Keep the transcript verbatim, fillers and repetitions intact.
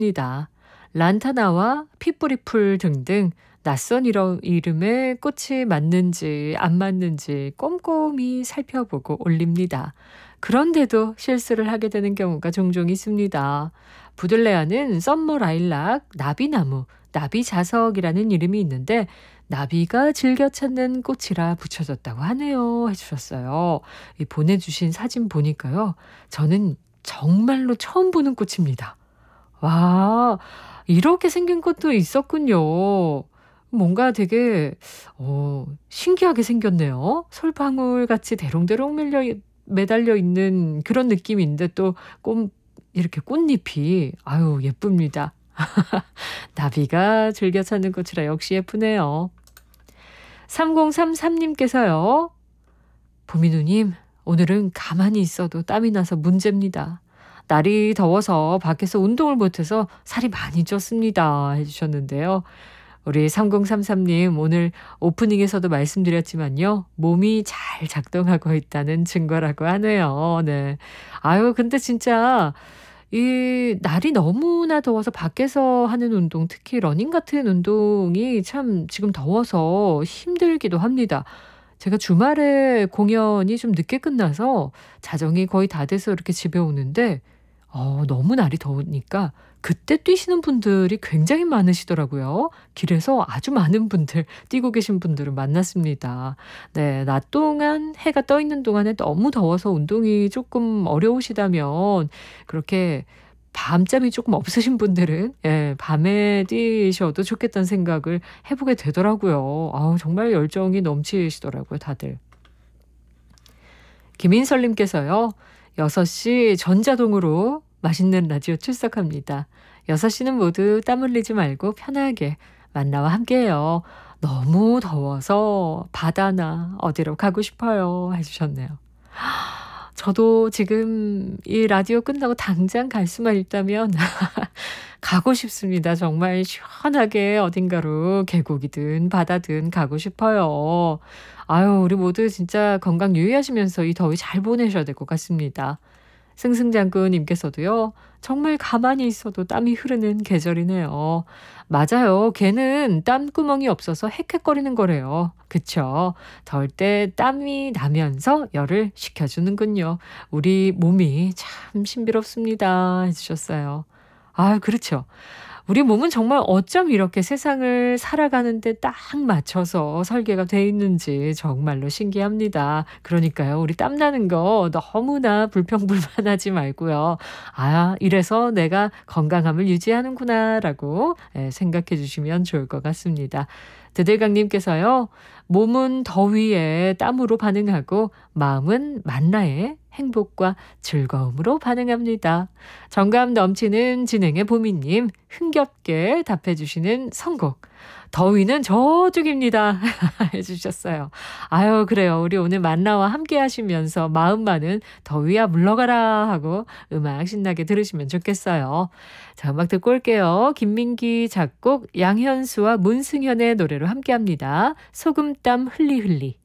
니다. 란타나와 핏뿌리풀 등등 낯선 이러- 이름의 꽃이 맞는지 안 맞는지 꼼꼼히 살펴보고 올립니다. 그런데도 실수를 하게 되는 경우가 종종 있습니다. 부들레아는 썸머 라일락, 나비나무, 나비자석이라는 이름이 있는데 나비가 즐겨 찾는 꽃이라 붙여졌다고 하네요. 해주셨어요. 이 보내주신 사진 보니까요. 저는 정말로 처음 보는 꽃입니다. 와, 이렇게 생긴 꽃도 있었군요. 뭔가 되게 어, 신기하게 생겼네요. 솔방울 같이 대롱대롱 밀려 매달려 있는 그런 느낌인데 또 꽃, 이렇게 꽃잎이 아유 예쁩니다. 나비가 즐겨 찾는 꽃이라 역시 예쁘네요. 삼공삼삼님께서요. 보민우님, 오늘은 가만히 있어도 땀이 나서 문제입니다. 날이 더워서 밖에서 운동을 못해서 살이 많이 쪘습니다. 해주셨는데요. 우리 삼공삼삼님 오늘 오프닝에서도 말씀드렸지만요. 몸이 잘 작동하고 있다는 증거라고 하네요. 네. 아유, 근데 진짜 이 날이 너무나 더워서 밖에서 하는 운동, 특히 러닝 같은 운동이 참 지금 더워서 힘들기도 합니다. 제가 주말에 공연이 좀 늦게 끝나서 자정이 거의 다 돼서 이렇게 집에 오는데 어, 너무 날이 더우니까 그때 뛰시는 분들이 굉장히 많으시더라고요. 길에서 아주 많은 분들, 뛰고 계신 분들을 만났습니다. 네, 낮 동안 해가 떠 있는 동안에 너무 더워서 운동이 조금 어려우시다면 그렇게 밤잠이 조금 없으신 분들은 예, 밤에 뛰셔도 좋겠다는 생각을 해보게 되더라고요. 아우, 정말 열정이 넘치시더라고요, 다들. 김인설님께서요. 여섯 시 전자동으로 맛있는 라디오 출석합니다. 여섯 시는 모두 땀 흘리지 말고 편하게 만나와 함께해요. 너무 더워서 바다나 어디로 가고 싶어요. 해주셨네요. 저도 지금 이 라디오 끝나고 당장 갈 수만 있다면 가고 싶습니다. 정말 시원하게 어딘가로 계곡이든 바다든 가고 싶어요. 아유, 우리 모두 진짜 건강 유의하시면서 이 더위 잘 보내셔야 될 것 같습니다. 승승장구님께서도요. 정말 가만히 있어도 땀이 흐르는 계절이네요. 맞아요. 걔는 땀구멍이 없어서 헥헥거리는 거래요. 그쵸? 더울 때 땀이 나면서 열을 식혀주는군요. 우리 몸이 참 신비롭습니다. 해주셨어요. 아, 그렇죠. 우리 몸은 정말 어쩜 이렇게 세상을 살아가는데 딱 맞춰서 설계가 돼 있는지 정말로 신기합니다. 그러니까요. 우리 땀나는 거 너무나 불평불만하지 말고요. 아, 이래서 내가 건강함을 유지하는구나라고 생각해 주시면 좋을 것 같습니다. 드들강님께서요. 몸은 더위에 땀으로 반응하고 마음은 만나에 행복과 즐거움으로 반응합니다. 정감 넘치는 진행의 보미님, 흥겹게 답해주시는 선곡. 더위는 저쪽입니다. 해주셨어요. 아유, 그래요. 우리 오늘 만나와 함께 하시면서 마음만은 더위야 물러가라 하고 음악 신나게 들으시면 좋겠어요. 자, 음악 듣고 올게요. 김민기 작곡, 양현수와 문승현의 노래로 함께 합니다. 소금땀 흘리흘리.